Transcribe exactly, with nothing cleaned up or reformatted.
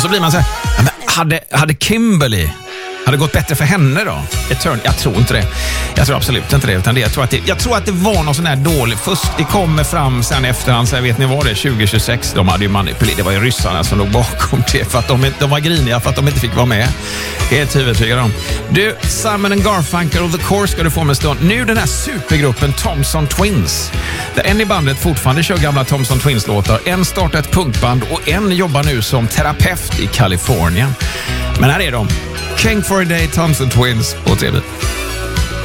så blir man så här, ja, men hade, hade Kimberly hade gått bättre för henne då? Etern, jag tror inte det. Jag tror absolut inte det. Utan det, jag, tror att det jag tror att det var någon sån här dålig fusk. Det kommer fram sen efterhand. Så jag vet ni vad det är? tjugo tjugosex. De hade ju manipulerat. Det var ju ryssarna som låg bakom det. För att de, de var griniga för att de inte fick vara med. Helt huvudtryggad om. Du, Simon and Garfunkel och The Course ska du få med stund. Nu den här supergruppen Thompson Twins. Där en i bandet fortfarande kör gamla Thompson Twins-låtar. En startar ett punkband och en jobbar nu som terapeut i Kalifornien. Men här är de. King for a Day, Thompson Twins på T V.